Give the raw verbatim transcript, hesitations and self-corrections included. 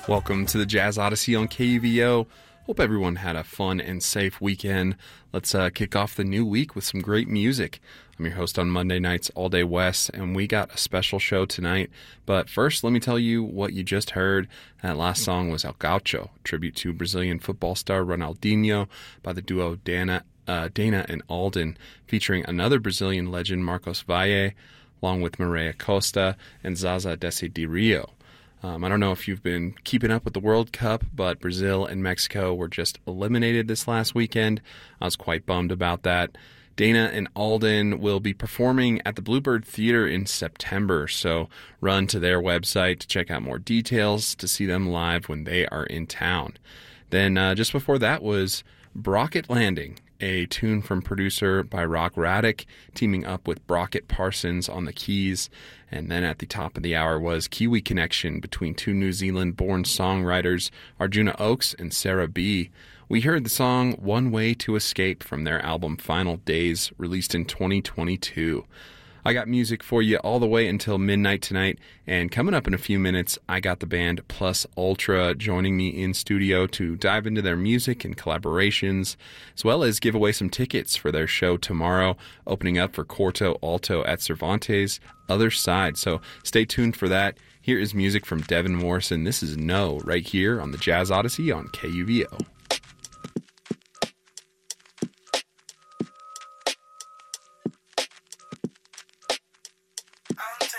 Welcome to the Jazz Odyssey on K U V O. Hope everyone had a fun and safe weekend. Let's uh, kick off the new week with some great music. I'm your host on Monday nights, All Day West, and we got a special show tonight. But first, let me tell you what you just heard. That last song was El Gaucho, a tribute to Brazilian football star Ronaldinho by the duo Dana, uh, Dana and Alden, featuring another Brazilian legend, Marcos Valle, along with Maria Costa and Zaza Desiderio. Um, I don't know if you've been keeping up with the World Cup, but Brazil and Mexico were just eliminated this last weekend. I was quite bummed about that. Dana and Alden will be performing at the Bluebird Theater in September, so run to their website to check out more details to see them live when they are in town. Then uh, just before that was Brockett Landing, a tune from producer by Rock Raddick, teaming up with Brockett Parsons on the keys. And then at the top of the hour was Kiwi Connection between two New Zealand-born songwriters, Arjuna Oakes and Sarah B. We heard the song One Way to Escape from their album Final Days, released in twenty twenty-two. I got music for you all the way until midnight tonight, and coming up in a few minutes, I got the band Plus Ultra joining me in studio to dive into their music and collaborations, as well as give away some tickets for their show tomorrow, opening up for Corto Alto at Cervantes, Other Side. So stay tuned for that. Here is music from Devin Morrison. This is No, right here on the Jazz Odyssey on K U V O.